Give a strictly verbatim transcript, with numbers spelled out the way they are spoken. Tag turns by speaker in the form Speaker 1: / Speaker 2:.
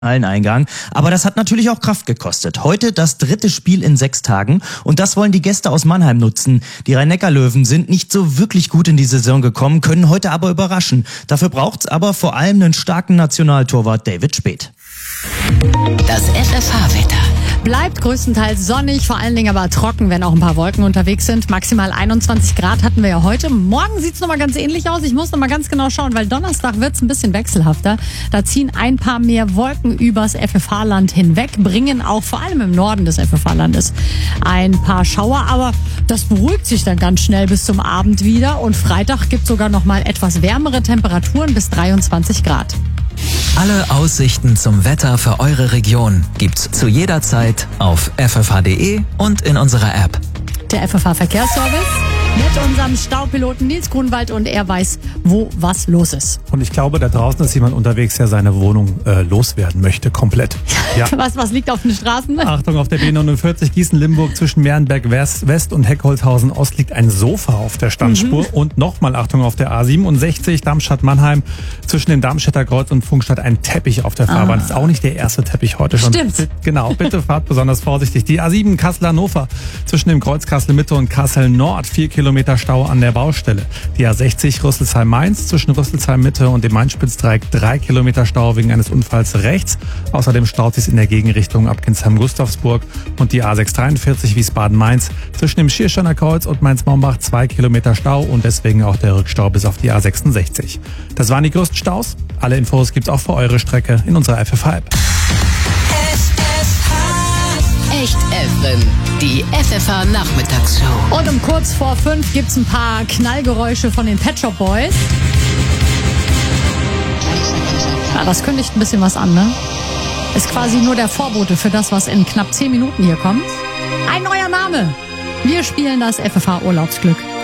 Speaker 1: Halleneingang. Aber das hat natürlich auch Kraft gekostet. Heute das dritte Spiel in sechs Tagen und das wollen die Gäste aus Mannheim nutzen. Die Rhein-Neckar-Löwen sind nicht so wirklich gut in die Saison gekommen, können heute aber überraschen. Dafür braucht's aber vor allem einen starken Nationaltorwart David Späth.
Speaker 2: Das F F H-Wetter.
Speaker 3: Bleibt größtenteils sonnig, vor allen Dingen aber trocken, wenn auch ein paar Wolken unterwegs sind. Maximal einundzwanzig Grad hatten wir ja heute. Morgen sieht's noch mal ganz ähnlich aus. Ich muss noch mal ganz genau schauen, weil Donnerstag wird's ein bisschen wechselhafter. Da ziehen ein paar mehr Wolken übers F F H-Land hinweg, bringen auch vor allem im Norden des F F H-Landes ein paar Schauer. Aber das beruhigt sich dann ganz schnell bis zum Abend wieder. Und Freitag gibt's sogar noch mal etwas wärmere Temperaturen bis dreiundzwanzig Grad.
Speaker 2: Alle Aussichten zum Wetter für eure Region gibt's zu jeder Zeit auf f f h punkt d e und in unserer App.
Speaker 3: Der F F H-Verkehrsservice mit unserem Staupiloten Nils Grunwald und er weiß, wo was los ist.
Speaker 4: Und ich glaube, da draußen ist jemand unterwegs, der seine Wohnung äh, loswerden möchte, komplett.
Speaker 3: Ja. was, was liegt auf den Straßen?
Speaker 4: Achtung, auf der B neunundvierzig Gießen-Limburg zwischen Mehrenberg West, West und Heckholzhausen Ost liegt ein Sofa auf der Standspur. Mhm. Und nochmal Achtung auf der A siebenundsechzig Darmstadt-Mannheim zwischen dem Darmstädter Kreuz und Funkstadt ein Teppich auf der Fahrbahn. Ah. Das ist auch nicht der erste Teppich heute schon.
Speaker 3: Stimmt.
Speaker 4: Genau, bitte fahrt besonders vorsichtig. Die A sieben Kassel-Hannover zwischen dem Kreuz Kassel-Mitte und Kassel-Nord. Vier Kilometer Stau an der Baustelle. Die A sechzig Rüsselsheim-Mainz zwischen Rüsselsheim-Mitte und dem Main-Spitz-Dreieck. Drei Kilometer Stau wegen eines Unfalls rechts. Außerdem staut sich in der Gegenrichtung ab Ginsheim-Gustavsburg. Und die A sechshundertdreiundvierzig Wiesbaden-Mainz zwischen dem Schiersteiner Kreuz und Mainz-Maumbach. Zwei Kilometer Stau und deswegen auch der Rückstau bis auf die A sechsundsechzig. Das waren die größten Staus. Alle Infos gibt's auch für eure Strecke in unserer F F H-App.
Speaker 2: Echt F M, die F F H-Nachmittagsshow.
Speaker 3: Und um kurz vor fünf gibt's ein paar Knallgeräusche von den Pet Shop Boys. Ja, das kündigt ein bisschen was an, ne? Ist quasi nur der Vorbote für das, was in knapp zehn Minuten hier kommt. Ein neuer Name. Wir spielen das F F H-Urlaubsglück.